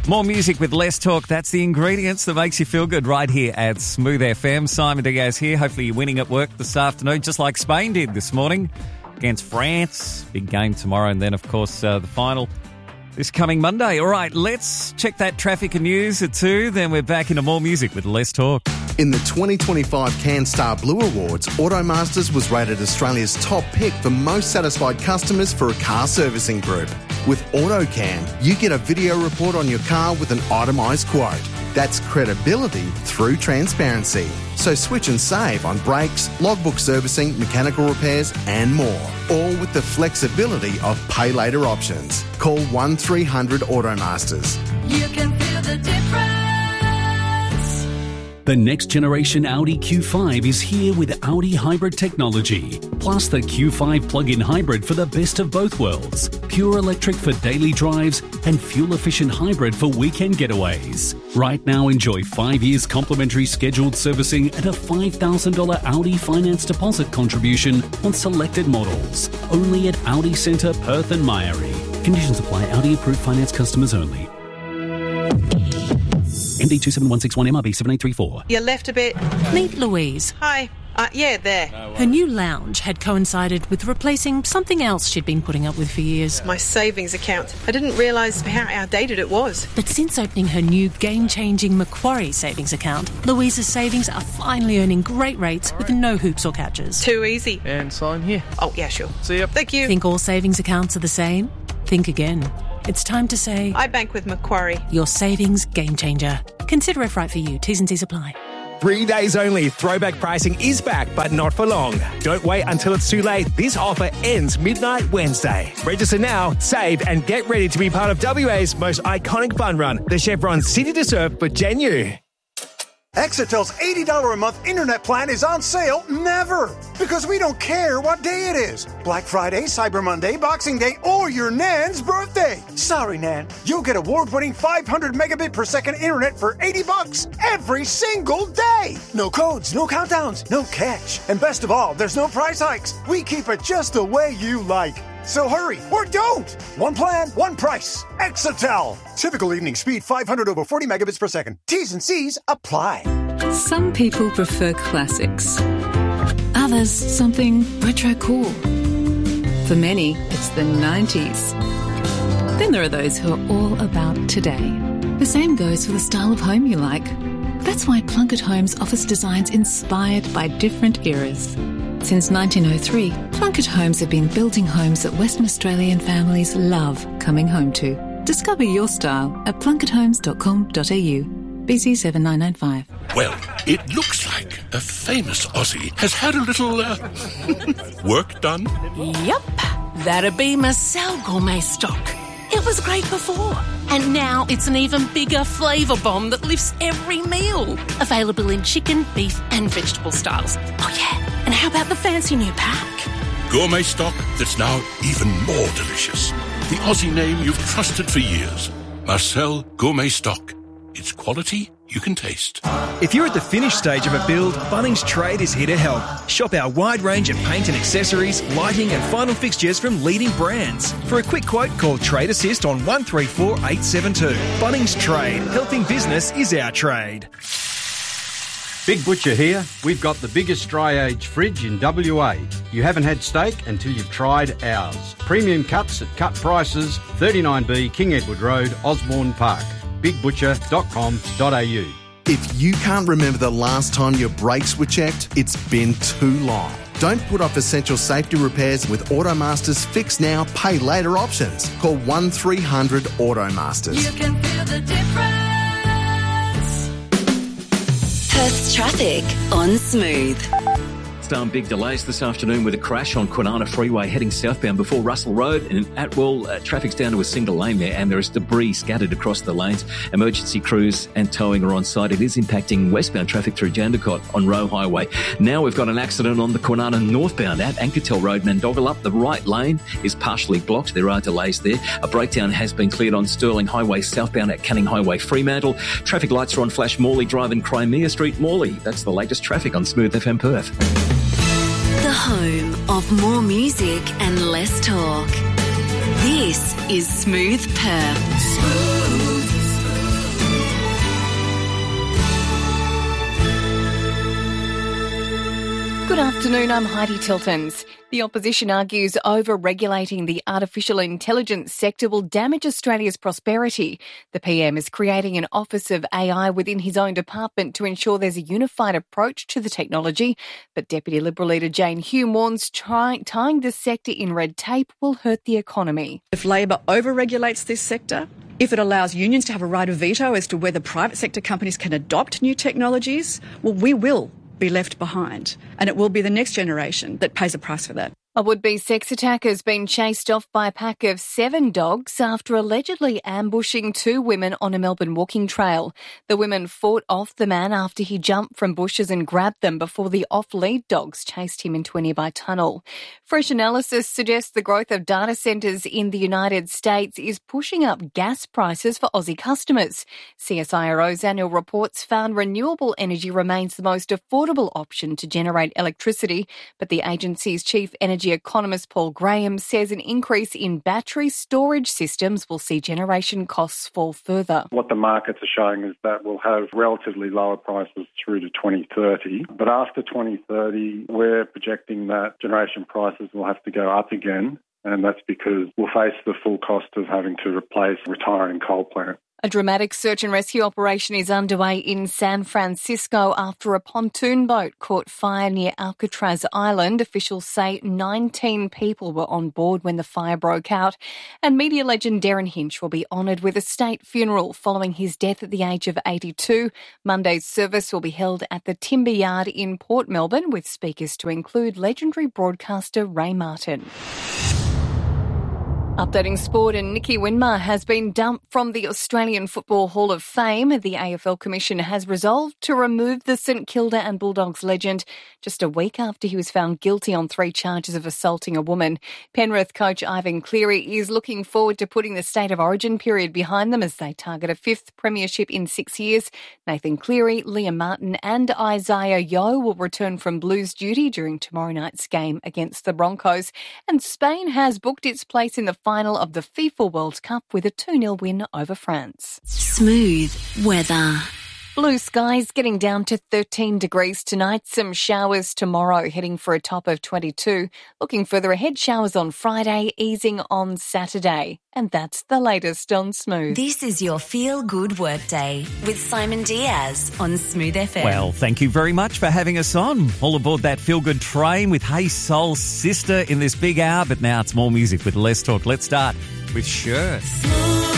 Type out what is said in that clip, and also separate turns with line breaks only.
More music with less talk. That's the ingredients that makes you feel good right here at Smooth FM. Simon Diaz here. Hopefully you're winning at work this afternoon, just like Spain did this morning against France. Big game tomorrow, and then, of course, the final this coming Monday. All right, let's check that traffic and news at 2. Then we're back into more music with less talk.
In the 2025 CanStar Blue Awards, Automasters was rated Australia's top pick for most satisfied customers for a car servicing group. With AutoCan, you get a video report on your car with an itemised quote. That's credibility through transparency. So switch and save on brakes, logbook servicing, mechanical repairs and more. All with the flexibility of pay later options. Call 1300 Automasters.
You can feel the difference.
The next generation Audi Q5 is here with Audi hybrid technology, plus the Q5 plug-in hybrid for the best of both worlds. Pure electric for daily drives and fuel-efficient hybrid for weekend getaways. Right now, enjoy 5 years complimentary scheduled servicing at a $5,000 Audi finance deposit contribution on selected models. Only at Audi Centre, Perth and Myrie. Conditions apply. Audi approved finance customers only. MD 27161 MRB 7834.
You left a bit.
Meet Louise.
Hi. Yeah, there.
Her new lounge had coincided with replacing something else she'd been putting up with for years.
My savings account. I didn't realise how outdated it was.
But since opening her new game-changing Macquarie savings account, Louise's savings are finally earning great rates with no hoops or catches.
Too easy.
And sign here.
Oh, yeah, sure.
See ya.
Thank you.
Think all savings accounts are the same? Think again. It's time to say...
I bank with Macquarie.
Your savings game changer. Consider if right for you. T's and C's apply.
3 days only. Throwback pricing is back, but not for long. Don't wait until it's too late. This offer ends midnight Wednesday. Register now, save, and get ready to be part of WA's most iconic fun run, the Chevron City to Surf for Genu.
Exitel's $80 a month internet plan is on sale never, because we don't care what day it is. Black Friday, Cyber Monday, Boxing Day, or your Nan's birthday. Sorry, Nan. You'll get award-winning 500 megabit per second internet for $80 every single day. No codes, no countdowns, no catch. And best of all, there's no price hikes. We keep it just the way you like. So hurry, or don't! One plan, one price. Exitel. Typical evening speed 500 over 40 megabits per second. T's and C's apply.
Some people prefer classics. Others, something retro cool. For many, it's the 90s. Then there are those who are all about today. The same goes for the style of home you like. That's why Plunkett Homes offers designs inspired by different eras. Since 1903, Plunkett Homes have been building homes that Western Australian families love coming home to. Discover your style at plunketthomes.com.au. BC 7995.
Well, it looks like a famous Aussie has had a little work done.
Yep, that'd be Marcel Gourmet Stock. It was great before, and now it's an even bigger flavour bomb that lifts every meal. Available in chicken, beef and vegetable styles. Oh yeah, and how about the fancy new pack?
Gourmet stock that's now even more delicious. The Aussie name you've trusted for years. Marcel Gourmet Stock. It's quality you can taste.
If you're at the finished stage of a build, Bunnings Trade is here to help. Shop our wide range of paint and accessories, lighting and final fixtures from leading brands. For a quick quote, call Trade Assist on 134 872. Bunnings Trade. Helping business is our trade.
Big Butcher here. We've got the biggest dry-age fridge in WA. You haven't had steak until you've tried ours. Premium cuts at cut prices, 39B King Edward Road, Osborne Park. bigbutcher.com.au.
If you can't remember the last time your brakes were checked, it's been too long. Don't put off essential safety repairs with Automasters Fix Now, Pay Later options. Call 1300 Automasters.
You can feel the difference.
Perth's traffic on Smooth.
Big delays this afternoon with a crash on Kwinana Freeway heading southbound before Russell Road. And in Atwell, traffic's down to a single lane there, and there is debris scattered across the lanes. Emergency crews and towing are on site. It is impacting westbound traffic through Jandakot on Roe Highway. Now we've got an accident on the Kwinana northbound at Ankertel Road, Mandogalup. The right lane is partially blocked. There are delays there. A breakdown has been cleared on Stirling Highway southbound at Canning Highway, Fremantle. Traffic lights are on Flash Morley Drive and Crimea Street, Morley. That's the latest traffic on Smooth FM Perth.
The home of more music and less talk. This is Smooth Perth.
Smooth.
afternoon, I'm Heidi Tiltons. The opposition argues over-regulating the artificial intelligence sector will damage Australia's prosperity. The PM is creating an Office of AI within his own department to ensure there's a unified approach to the technology. But Deputy Liberal leader Jane Hume warns tying the sector in red tape will hurt the economy.
If Labor over-regulates this sector, if it allows unions to have a right of veto as to whether private sector companies can adopt new technologies, well, we will be left behind. And it will be the next generation that pays a price for that.
A would-be sex attacker has been chased off by a pack of 7 dogs after allegedly ambushing 2 women on a Melbourne walking trail. The women fought off the man after he jumped from bushes and grabbed them before the off-lead dogs chased him into a nearby tunnel. Fresh analysis suggests the growth of data centres in the United States is pushing up gas prices for Aussie customers. CSIRO's annual reports found renewable energy remains the most affordable option to generate electricity, but the agency's chief energy economist Paul Graham says an increase in battery storage systems will see generation costs fall further.
What the markets are showing is that we'll have relatively lower prices through to 2030. But after 2030, we're projecting that generation prices will have to go up again. And that's because we'll face the full cost of having to replace retiring coal plants.
A dramatic search and rescue operation is underway in San Francisco after a pontoon boat caught fire near Alcatraz Island. Officials say 19 people were on board when the fire broke out. And media legend Darren Hinch will be honoured with a state funeral following his death at the age of 82. Monday's service will be held at the Timber Yard in Port Melbourne, with speakers to include legendary broadcaster Ray Martin. Updating sport, and Nicky Winmar has been dumped from the Australian Football Hall of Fame. The AFL Commission has resolved to remove the St Kilda and Bulldogs legend just a week after he was found guilty on 3 charges of assaulting a woman. Penrith coach Ivan Cleary is looking forward to putting the State of Origin period behind them as they target a 5th premiership in 6 years. Nathan Cleary, Liam Martin and Isaiah Yeo will return from Blues duty during tomorrow night's game against the Broncos. And Spain has booked its place in the final of the FIFA World Cup with a 2-0 win over France.
Smooth weather.
Blue skies getting down to 13 degrees tonight. Some showers tomorrow, heading for a top of 22. Looking further ahead, showers on Friday, easing on Saturday. And that's the latest on Smooth.
This is your feel-good workday with Simon Diaz on Smooth FM.
Well, thank you very much for having us on. All aboard that feel-good train with Hey Soul Sister in this big hour. But now it's more music with less talk. Let's start with Cher.